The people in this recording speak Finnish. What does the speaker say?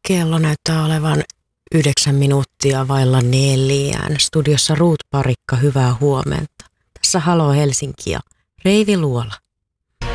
Kello näyttää olevan 9 minuuttia vailla 4. Studiossa Ruut Parikka, hyvää huomenta. Tässä Halo Helsinki ja Reivi Luola.